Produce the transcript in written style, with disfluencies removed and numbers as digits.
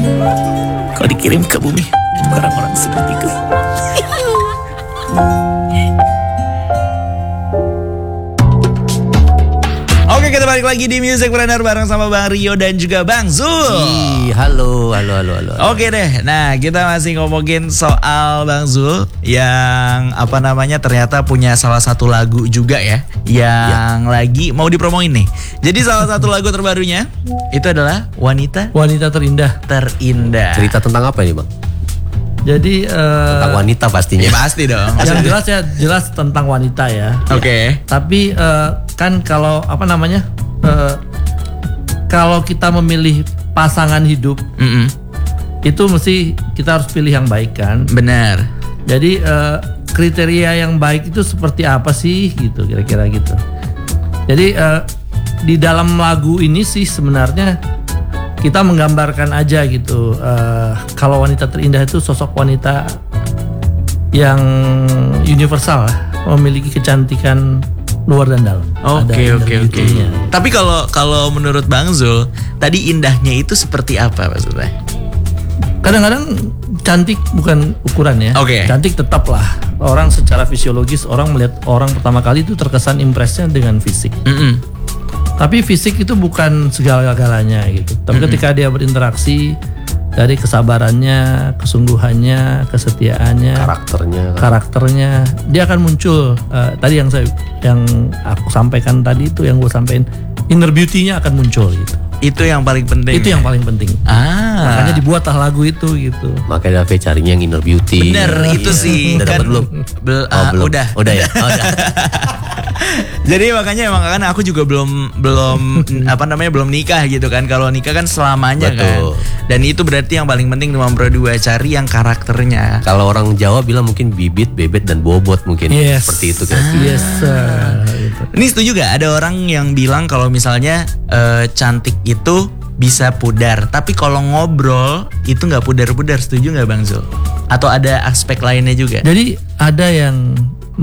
Kau dikirim ke bumi orang-orang sepertiku. Oke, kita balik lagi di Musicpreneur bareng sama Bang Rio dan juga Bang Zul. Halo. Oke deh, nah kita masih ngomongin soal Bang Zul yang ternyata punya salah satu lagu juga ya, yang lagi mau dipromoin nih. Jadi salah satu lagu terbarunya itu adalah Wanita Terindah. Cerita tentang apa ini, Bang? Jadi tentang wanita pastinya. Ya, pasti dong. Yang jelas tentang wanita ya. Oke. Tapi kan kalau kalau kita memilih pasangan hidup, itu mesti kita harus pilih yang baik kan. Benar. Jadi kriteria yang baik itu seperti apa sih gitu, kira-kira gitu. Jadi di dalam lagu ini sih sebenarnya kita menggambarkan aja gitu, kalau wanita terindah itu sosok wanita yang universal, memiliki kecantikan luar dan dalam. Oke. Tapi kalau menurut Bang Zul, tadi indahnya itu seperti apa maksudnya? Kadang-kadang cantik bukan ukuran ya. Oke. Cantik tetaplah. Orang secara fisiologis, orang melihat orang pertama kali itu terkesan impresnya dengan fisik. Tapi fisik itu bukan segala-galanya gitu. Tapi ketika dia berinteraksi, dari kesabarannya, kesungguhannya, kesetiaannya, karakternya, dia akan muncul. Tadi yang aku sampaikan tadi itu, yang gue sampaikan, inner beauty-nya akan muncul gitu. Itu yang paling penting. Itu yang paling penting. Makanya dibuatlah lagu itu gitu. Makanya Dave carinya yang inner beauty. Bener, itu sih. Udah dapat belum? Belum. Udah ya. Jadi makanya emang kan aku juga belum belum nikah gitu kan. Kalau nikah kan selamanya. Betul. Kan. Dan itu berarti yang paling penting nomor 2, cari yang karakternya. Kalau orang Jawa bilang mungkin bibit, bebet dan bobot mungkin. Seperti itu kan. Yes. Ini setuju gak ada orang yang bilang kalau misalnya cantik itu bisa pudar, tapi kalau ngobrol itu nggak pudar-pudar, setuju nggak Bang Zul? Atau ada aspek lainnya juga? Jadi ada yang